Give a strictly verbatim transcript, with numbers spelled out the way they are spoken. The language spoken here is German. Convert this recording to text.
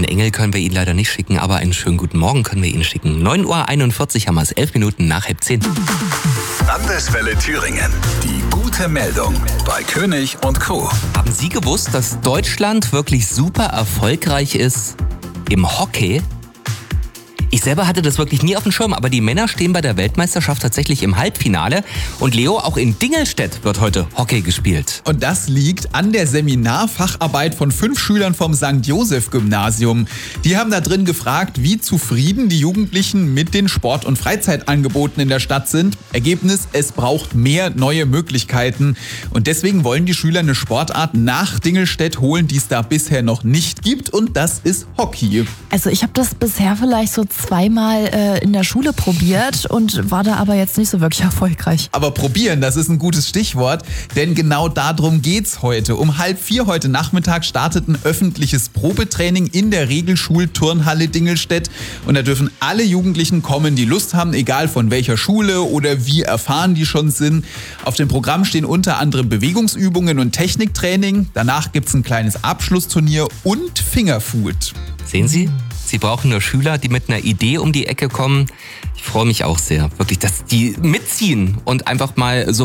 Einen Engel können wir Ihnen leider nicht schicken, aber einen schönen guten Morgen können wir Ihnen schicken. neun Uhr einundvierzig haben wir es, elf Minuten nach halb zehn. Landeswelle Thüringen. Die gute Meldung bei König und Co. Haben Sie gewusst, dass Deutschland wirklich super erfolgreich ist im Hockey? Ich selber hatte das wirklich nie auf dem Schirm, aber die Männer stehen bei der Weltmeisterschaft tatsächlich im Halbfinale. Und Leo, auch in Dingelstedt wird heute Hockey gespielt. Und das liegt an der Seminarfacharbeit von fünf Schülern vom Sankt Joseph Gymnasium. Die haben da drin gefragt, wie zufrieden die Jugendlichen mit den Sport- und Freizeitangeboten in der Stadt sind. Ergebnis, es braucht mehr neue Möglichkeiten. Und deswegen wollen die Schüler eine Sportart nach Dingelstedt holen, die es da bisher noch nicht gibt. Und das ist Hockey. Also ich habe das bisher vielleicht so zweimal äh, in der Schule probiert und war da aber jetzt nicht so wirklich erfolgreich. Aber probieren, das ist ein gutes Stichwort, denn genau darum geht's heute. Um halb vier heute Nachmittag startet ein öffentliches Probetraining in der Regelschulturnhalle Dingelstedt. Und da dürfen alle Jugendlichen kommen, die Lust haben, egal von welcher Schule oder wie erfahren die schon sind. Auf dem Programm stehen unter anderem Bewegungsübungen und Techniktraining. Danach gibt's ein kleines Abschlussturnier und Fingerfood. Sehen Sie? Sie brauchen nur Schüler, die mit einer Idee um die Ecke kommen. Ich freue mich auch sehr, wirklich, dass die mitziehen und einfach mal so